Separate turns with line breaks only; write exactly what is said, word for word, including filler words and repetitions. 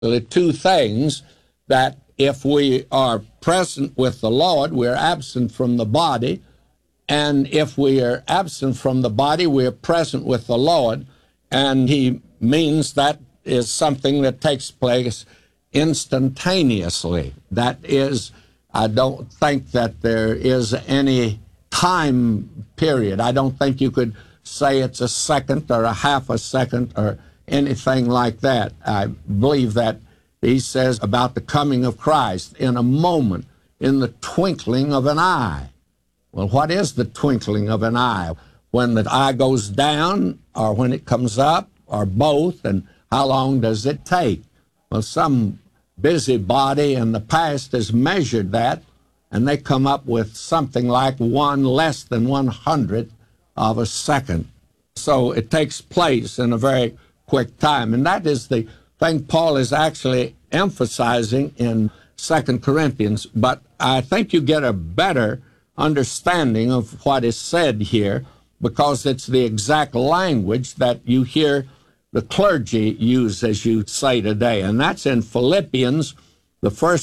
The two things that if we are present with the Lord, we're absent from the body, and if we are absent from the body, we're present with the Lord, and he means that is something that takes place instantaneously. That is, I don't think that there is any time period. I don't think you could say it's a second or a half a second or anything like that. I believe that he says about the coming of Christ in a moment, in the twinkling of an eye. Well, what is the twinkling of an eye? When the eye goes down or when it comes up or both, and how long does it take? Well, some busybody in the past has measured that, and they come up with something like one less than one hundredth of a second. So it takes place in a very quick time, and that is the thing Paul is actually emphasizing in Second Corinthians. But I think you get a better understanding of what is said here because it's the exact language that you hear the clergy use, as you say today, and that's in Philippians, the first